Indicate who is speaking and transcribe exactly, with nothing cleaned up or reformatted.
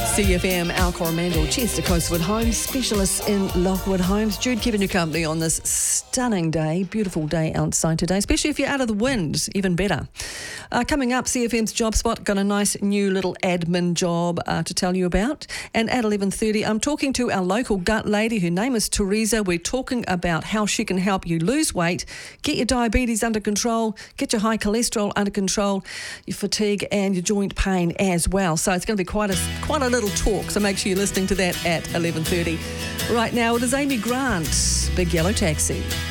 Speaker 1: C F M, Al Coromandel, Chester Coastwood Homes, specialists in Lockwood Homes. Jude keeping you company on this stunning day, beautiful day outside today, especially if you're out of the wind, even better. Uh, coming up, C F M's Job Spot, got a nice new little admin job uh, to tell you about. And at eleven thirty, I'm talking to our local gut lady, her name is Teresa. We're talking about how she can help you lose weight, get your diabetes under control, get your high cholesterol under control, your fatigue and your joint pain as well. So it's going to be quite a, quite a little talk, so make sure you're listening to that at eleven thirty. Right now, it is Amy Grant, Big Yellow Taxi.